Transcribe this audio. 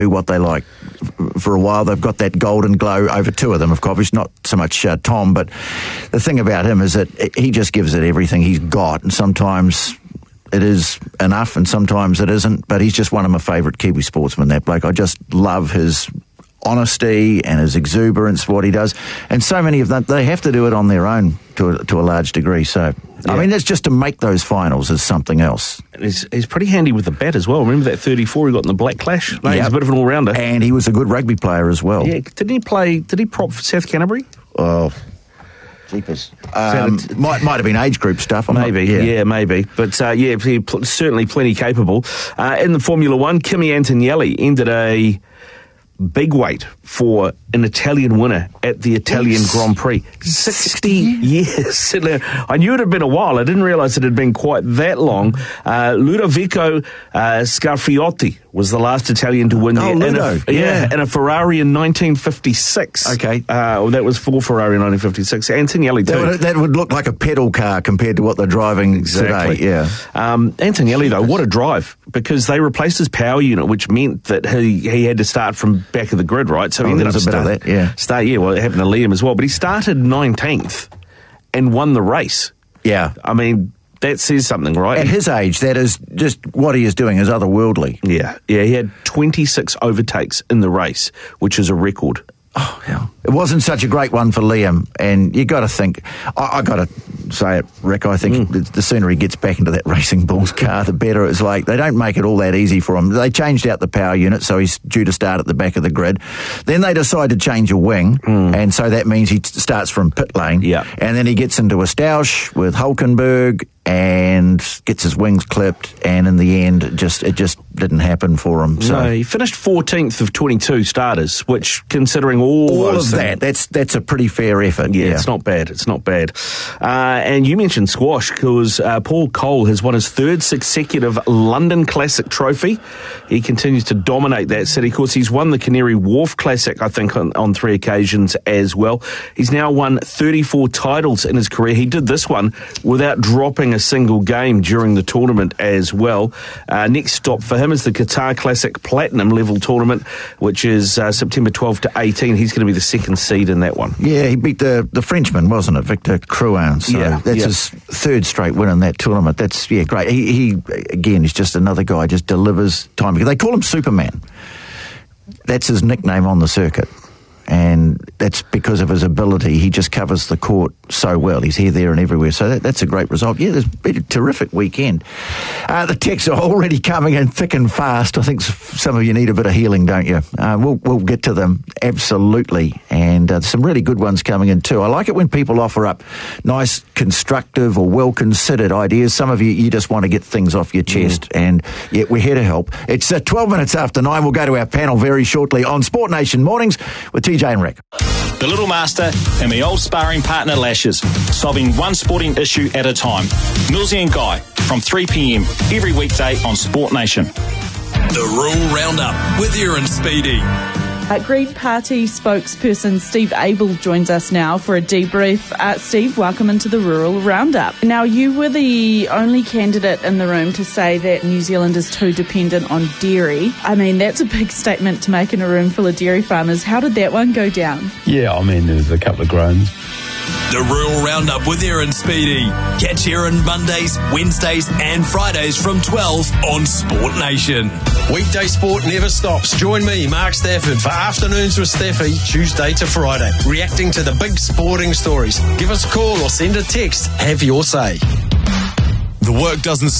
what they like. For a while, they've got that golden glow over two of them, of course, not so much Tom, but the thing about him is that he just gives it everything he's got, and sometimes it is enough and sometimes it isn't, but he's just one of my favourite Kiwi sportsmen, that bloke. I just love his honesty and his exuberance, what he does, and so many of them, they have to do it on their own to a large degree, so yeah. I mean, that's just to make those finals is something else. He's pretty handy with the bat as well. Remember that 34 he got in the Black Clash? No, he's a bit of an all-rounder. And he was a good rugby player as well. Yeah, did he prop for South Canterbury? Oh, jeepers. Might have been age group stuff. Maybe. But certainly plenty capable. In the Formula One, Kimi Antonelli ended a big wait for an Italian winner at the Italian Grand Prix. 60 years. I knew it had been a while. I didn't realise it had been quite that long. Ludovico Scarfiotti was the last Italian to win in a Ferrari in 1956. Okay. That was for Ferrari in 1956. Antonelli too. That would look like a pedal car compared to what they're driving today. Yeah. Antonelli, though, what a drive, because they replaced his power unit, which meant that he had to start from back of the grid, right? So he ended up it happened to Liam as well. But he started 19th and won the race. Yeah. I mean, that says something, right? At his age, that is just what he is doing is otherworldly. Yeah, he had 26 overtakes in the race, which is a record. Oh, yeah. It wasn't such a great one for Liam, and you got to think, I got to say it, Rick, I think the sooner he gets back into that Racing Bulls car, the better. It's like they don't make it all that easy for him. They changed out the power unit, so he's due to start at the back of the grid. Then they decide to change a wing, and so that means he starts from pit lane, and then he gets into a stoush with Hulkenberg and gets his wings clipped, and in the end, it just didn't happen for him. So no, he finished 14th of 22 starters, which, considering all of that, that's a pretty fair effort. Yeah, it's not bad. And you mentioned squash, because Paul Cole has won his third successive London Classic trophy. He continues to dominate that city. Of course, he's won the Canary Wharf Classic, I think, on 3 occasions as well. He's now won 34 titles in his career. He did this one without dropping a single game during the tournament as well. Next stop for him is the Qatar Classic Platinum level tournament, which is September 12 to 18. He's going to be the second seed in that one. Yeah, he beat the Frenchman, wasn't it, Victor Crouin? So that's his third straight win in that tournament. That's great. He again is just another guy, just delivers time. They call him Superman. That's his nickname on the circuit. And that's because of his ability. He just covers the court so well. He's here, there and everywhere. So that's a great result. Yeah, there's been a terrific weekend. The texts are already coming in thick and fast. I think some of you need a bit of healing, don't you? We'll get to them, absolutely. And some really good ones coming in too. I like it when people offer up nice, constructive or well-considered ideas. Some of you just want to get things off your chest. And yeah, we're here to help. It's 12 minutes after 9. We'll go to our panel very shortly on Sport Nation Mornings with TJ and Rick. The Little Master and my old sparring partner Lashes, solving one sporting issue at a time. Millsy and Guy from 3 p.m. every weekday on Sport Nation. The Rural Roundup with Aaron Speedy. Green Party spokesperson Steve Abel joins us now for a debrief. Steve, welcome into the Rural Roundup. Now, you were the only candidate in the room to say that New Zealand is too dependent on dairy. I mean, that's a big statement to make in a room full of dairy farmers. How did that one go down? Yeah, I mean, there's a couple of groans. The Rural Roundup with Aaron Speedy. Catch Aaron Mondays, Wednesdays and Fridays from 12 on Sport Nation. Weekday sport never stops. Join me, Mark Stafford, for Afternoons with Staffy, Tuesday to Friday, reacting to the big sporting stories. Give us a call or send a text. Have your say. The work doesn't